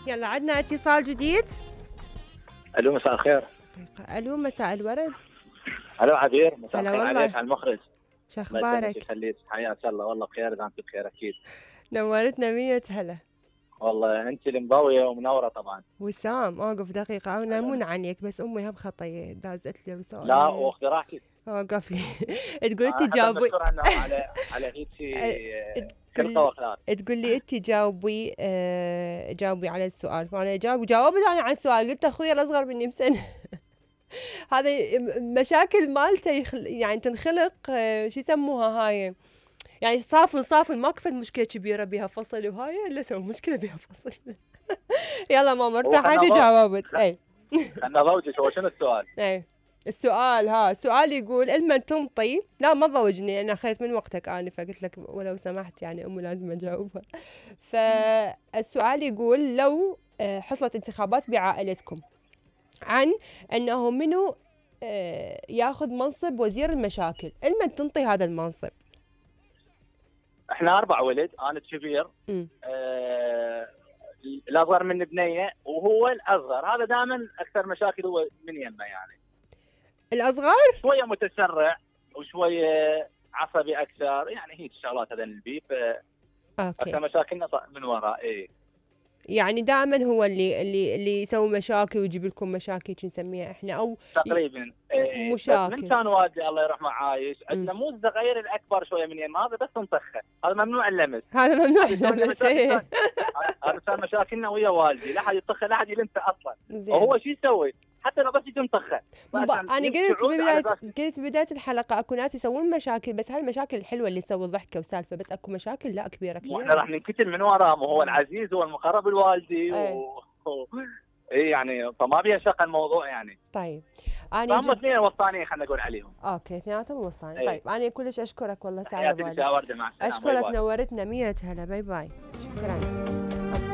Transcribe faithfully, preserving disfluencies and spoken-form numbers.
يلا عندنا اتصال جديد. الو مساء الخير. الو مساء الورد. الو عبير، مساء هلا الخير والله. عليك على المخرج. شو الله يسلمك اخبارك؟ يخليك، حياك الله. والله بخير اذا انت بخير اكيد. نورتنا مية هلا. والله انت اللي مضويه ومنوره طبعا. وسام اوقف دقيقة، انا مو عنك بس امي هم خطية دازت لي رسالة. لا واخذي راحتك. اوقف لي. تقول انت انا جاوبي. مشكور عنه على على هيك خلقه واخلاق. تقول لي انت جاوبي آه جاوبي على السؤال، فانا جاوب جاوبت انا على السؤال، قلت اخوي الاصغر مني بسنة. هذا مشاكل مالته يخل... يعني تنخلق آه شو يسموها هاي، يعني صافن صافن ما كفت مشكلة كبيرة بها فصل وهاي الا سوي مشكلة بها فصل. يلا ماما ارتاحتي جاوبت. اي خلنا ضوجك. هو شنو السؤال؟ اي السؤال ها السؤال يقول لما تنطي، لا ما ضوجني انا اخذت من وقتك انا فقلت لك ولو سمحت يعني امي لازم اجاوبها. فالسؤال يقول لو حصلت انتخابات بعائلتكم عن انه منو ياخذ منصب وزير المشاكل، لما تنطي هذا المنصب؟ احنا اربع ولد، انا الكبير آه الاصغر من بنيه وهو الاصغر، هذا دائما اكثر مشاكل هو من يمه يعني. الاصغر شويه متسرع وشويه عصبي اكثر، يعني هيك الشغلات هذا البي ف اكثر مشاكلنا من وراء. اي يعني دائما هو اللي اللي اللي يسوي مشاكل ويجيب لكم مشاكل نسميها احنا او تقريبا إيه. مشاكل. من كان والدي الله يرحمه عايش عندنا مو الصغير الاكبر شويه من يم، هذا بس نطخه، هذا ممنوع اللمس. هذا ممنوع اللمس. هذا صار مشاكلنا ويا والدي، لا حد يطخه لا حد يلمسه اصلا. وهو شو يسوي؟ حتى لو بس يجي مطخه. انا قلت ببدايه قلت بدايه الحلقه اكو ناس يسوون مشاكل، بس هالمشاكل الحلوه اللي يسوي ضحكه وسالفه، بس اكو مشاكل لا كبيره كبيره. احنا راح ننكتل من وراه، وهو العزيز هو المقرب الوالدي و... اي يعني فما بيها شق الموضوع يعني. طيب انا هم اثنين وسطانيين خلينا نقول عليهم. اوكي اثنيناتهم وسطانيين. طيب انا كلش اشكرك والله سعيده بالي. اشكرك، نورتنا مية هلا. باي باي. شكرا.